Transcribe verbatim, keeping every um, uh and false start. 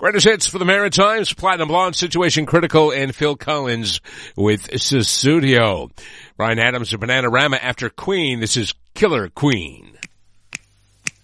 Greatest hits for the Maritimes, Platinum Blonde, Situation Critical, and Phil Collins with Sussudio. Bryan Adams of Bananarama after Queen. This is Killer Queen.